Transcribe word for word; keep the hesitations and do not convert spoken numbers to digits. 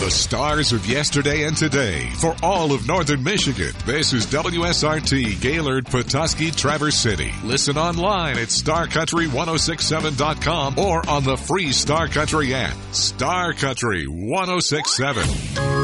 The stars of yesterday and today for all of Northern Michigan. This is W S R T Gaylord, Petoskey, Traverse City. Listen online at star country ten sixty-seven dot com or on the free Star Country app. Star Country ten sixty-seven.